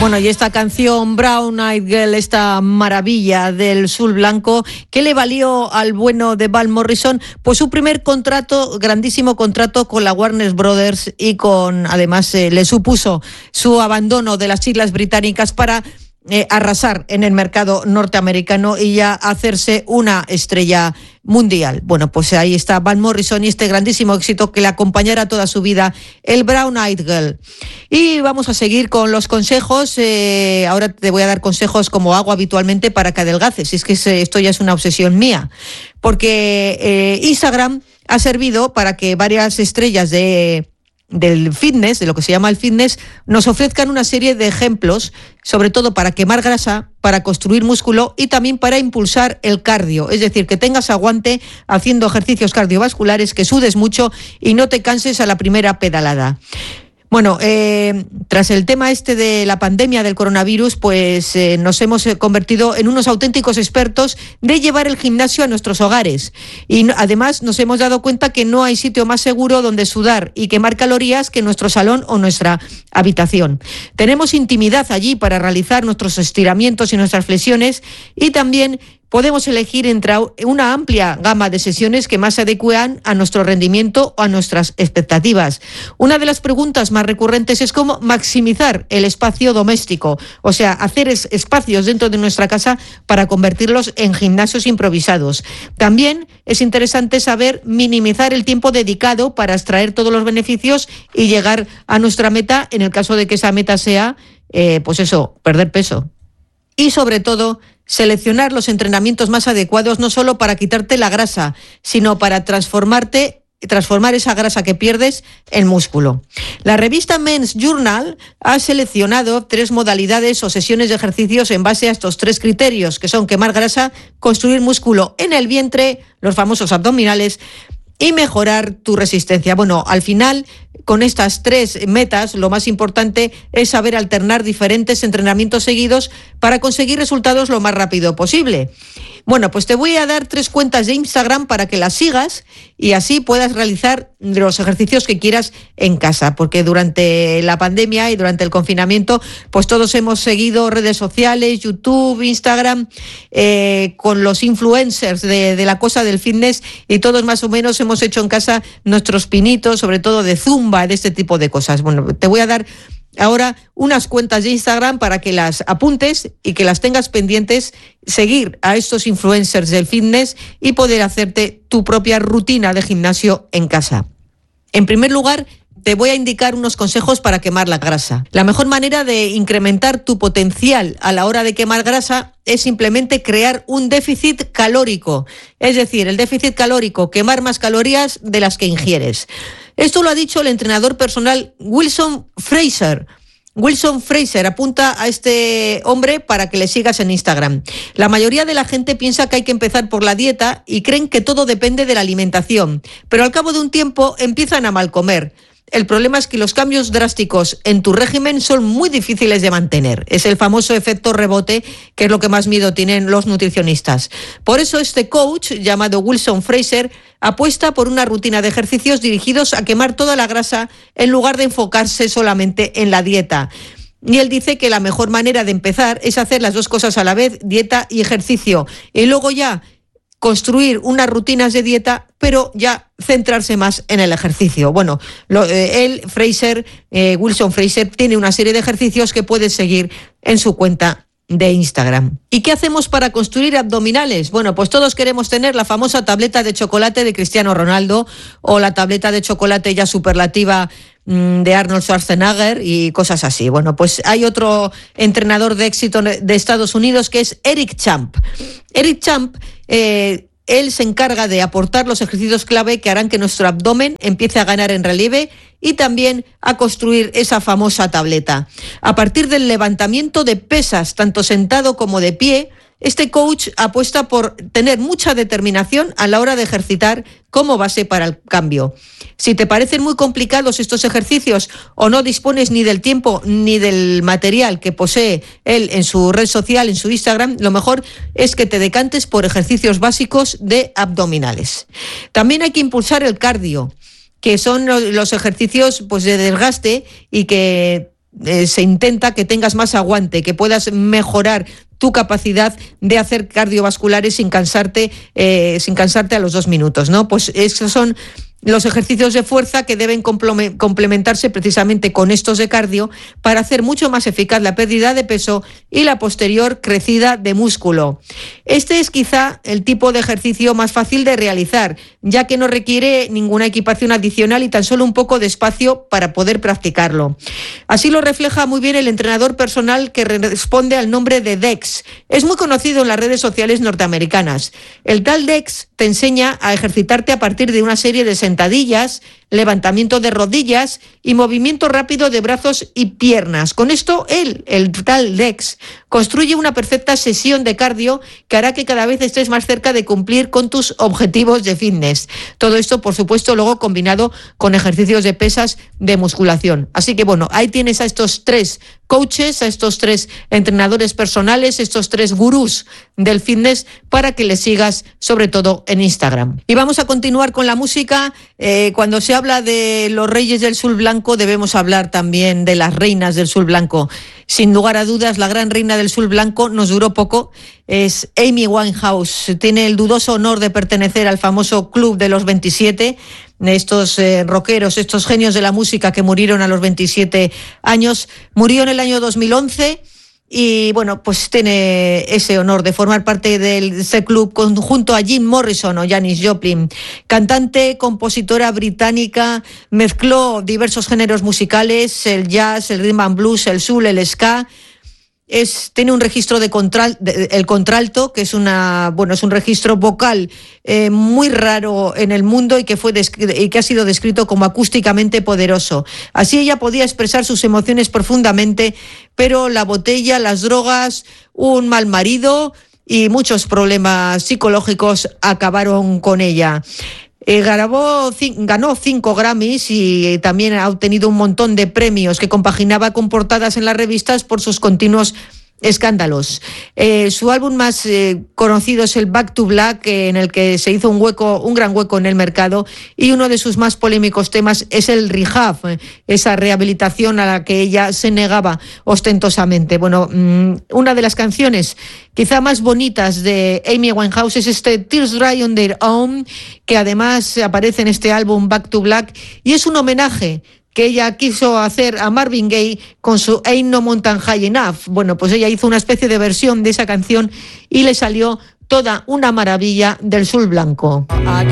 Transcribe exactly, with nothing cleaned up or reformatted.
Bueno, y esta canción Brown Eyed Girl, esta maravilla del sur blanco, ¿qué le valió al bueno de Van Morrison? Pues su primer contrato, grandísimo contrato con la Warner Brothers, y con, además, eh, le supuso su abandono de las Islas Británicas para Eh, arrasar en el mercado norteamericano y ya hacerse una estrella mundial. Bueno, pues ahí está Van Morrison y este grandísimo éxito que le acompañará toda su vida, el Brown Eyed Girl. Y vamos a seguir con los consejos. Eh, ahora te voy a dar consejos como hago habitualmente para que adelgaces. Es que esto ya es una obsesión mía, porque eh, Instagram ha servido para que varias estrellas de del fitness, de lo que se llama el fitness, nos ofrezcan una serie de ejemplos, sobre todo para quemar grasa, para construir músculo y también para impulsar el cardio, es decir, que tengas aguante haciendo ejercicios cardiovasculares, que sudes mucho y no te canses a la primera pedalada. Bueno, eh, tras el tema este de la pandemia del coronavirus, pues eh, nos hemos convertido en unos auténticos expertos de llevar el gimnasio a nuestros hogares. Y no, además nos hemos dado cuenta que no hay sitio más seguro donde sudar y quemar calorías que nuestro salón o nuestra habitación. Tenemos intimidad allí para realizar nuestros estiramientos y nuestras flexiones, y también podemos elegir entre una amplia gama de sesiones que más se adecúan a nuestro rendimiento o a nuestras expectativas. Una de las preguntas más recurrentes es cómo maximizar el espacio doméstico, o sea, hacer es, espacios dentro de nuestra casa para convertirlos en gimnasios improvisados. También es interesante saber minimizar el tiempo dedicado para extraer todos los beneficios y llegar a nuestra meta, en el caso de que esa meta sea, eh, pues eso, perder peso. Y sobre todo, seleccionar los entrenamientos más adecuados, no solo para quitarte la grasa, sino para transformarte, transformar esa grasa que pierdes en músculo. La revista Men's Journal ha seleccionado tres modalidades o sesiones de ejercicios en base a estos tres criterios, que son quemar grasa, construir músculo en el vientre, los famosos abdominales, y mejorar tu resistencia. Bueno, al final, con estas tres metas, lo más importante es saber alternar diferentes entrenamientos seguidos para conseguir resultados lo más rápido posible. Bueno, pues te voy a dar tres cuentas de Instagram para que las sigas y así puedas realizar los ejercicios que quieras en casa, porque durante la pandemia y durante el confinamiento, pues todos hemos seguido redes sociales, YouTube, Instagram, eh, con los influencers de, de la cosa del fitness, y todos más o menos hemos hecho en casa nuestros pinitos, sobre todo de zumba, de este tipo de cosas. Bueno, te voy a dar ahora unas cuentas de Instagram para que las apuntes y que las tengas pendientes, seguir a estos influencers del fitness y poder hacerte tu propia rutina de gimnasio en casa. En primer lugar, te voy a indicar unos consejos para quemar la grasa. La mejor manera de incrementar tu potencial a la hora de quemar grasa es simplemente crear un déficit calórico. Es decir, el déficit calórico, quemar más calorías de las que ingieres. Esto lo ha dicho el entrenador personal Wilson Fraser. Wilson Fraser, apunta a este hombre para que le sigas en Instagram. La mayoría de la gente piensa que hay que empezar por la dieta y creen que todo depende de la alimentación, pero al cabo de un tiempo empiezan a mal comer. El problema es que los cambios drásticos en tu régimen son muy difíciles de mantener. Es el famoso efecto rebote, que es lo que más miedo tienen los nutricionistas. Por eso este coach, llamado Wilson Fraser, apuesta por una rutina de ejercicios dirigidos a quemar toda la grasa en lugar de enfocarse solamente en la dieta. Y él dice que la mejor manera de empezar es hacer las dos cosas a la vez, dieta y ejercicio, y luego ya construir unas rutinas de dieta, pero ya centrarse más en el ejercicio. Bueno, lo, eh, él, Fraser, eh, Wilson Fraser, tiene una serie de ejercicios que puedes seguir en su cuenta de Instagram. ¿Y qué hacemos para construir abdominales? Bueno, pues todos queremos tener la famosa tableta de chocolate de Cristiano Ronaldo o la tableta de chocolate ya superlativa mmm, de Arnold Schwarzenegger y cosas así. Bueno, pues hay otro entrenador de éxito de Estados Unidos que es Eric Champ. Eric Champ, eh, él se encarga de aportar los ejercicios clave que harán que nuestro abdomen empiece a ganar en relieve y también a construir esa famosa tableta. A partir del levantamiento de pesas, tanto sentado como de pie, este coach apuesta por tener mucha determinación a la hora de ejercitar como base para el cambio. Si te parecen muy complicados estos ejercicios o no dispones ni del tiempo ni del material que posee él en su red social, en su Instagram, lo mejor es que te decantes por ejercicios básicos de abdominales. También hay que impulsar el cardio, que son los ejercicios pues de desgaste y que eh, se intenta que tengas más aguante, que puedas mejorar tu capacidad de hacer cardiovasculares sin cansarte, eh, sin cansarte a los dos minutos, ¿no? Pues esos son los ejercicios de fuerza que deben complementarse precisamente con estos de cardio para hacer mucho más eficaz la pérdida de peso y la posterior crecida de músculo. Este es quizá el tipo de ejercicio más fácil de realizar, ya que no requiere ninguna equipación adicional y tan solo un poco de espacio para poder practicarlo. Así lo refleja muy bien el entrenador personal que responde al nombre de Dex. Es muy conocido en las redes sociales norteamericanas. El tal Dex te enseña a ejercitarte a partir de una serie de sentadillas, levantamiento de rodillas y movimiento rápido de brazos y piernas. Con esto, él, el tal Dex, construye una perfecta sesión de cardio que hará que cada vez estés más cerca de cumplir con tus objetivos de fitness. Todo esto, por supuesto, luego combinado con ejercicios de pesas de musculación. Así que, bueno, ahí tienes a estos tres coaches, a estos tres entrenadores personales, estos tres gurús del fitness para que les sigas, sobre todo en Instagram. Y vamos a continuar con la música. Eh, cuando se habla de los reyes del sul blanco, debemos hablar también de las reinas del sul blanco. Sin lugar a dudas, la gran reina del sul blanco nos duró poco. Es Amy Winehouse. Tiene el dudoso honor de pertenecer al famoso Club de los veintisiete. Estos eh, rockeros, estos genios de la música que murieron a los veintisiete años. Murió en el año dos mil once. Y bueno, pues tiene ese honor de formar parte de ese club con, junto a Jim Morrison o Janis Joplin. Cantante, compositora británica, mezcló diversos géneros musicales, el jazz, el rhythm and blues, el soul, el ska. Es, tiene un registro de, contral, de el contralto, que es una bueno es un registro vocal eh, muy raro en el mundo y que fue y que ha sido descrito como acústicamente poderoso. Así ella podía expresar sus emociones profundamente, pero la botella, las drogas, un mal marido y muchos problemas psicológicos acabaron con ella. Eh, grabó, ganó cinco Grammys y también ha obtenido un montón de premios que compaginaba con portadas en las revistas por sus continuos escándalos. Eh, su álbum más eh, conocido es el Back to Black, eh, en el que se hizo un hueco, un gran hueco en el mercado, y uno de sus más polémicos temas es el rehab, eh, esa rehabilitación a la que ella se negaba ostentosamente. Bueno, mmm, una de las canciones quizá más bonitas de Amy Winehouse es este Tears Dry on Their Own, que además aparece en este álbum Back to Black, y es un homenaje que ella quiso hacer a Marvin Gaye con su Ain't No Mountain High Enough. Bueno, pues ella hizo una especie de versión de esa canción y le salió toda una maravilla del sul blanco. I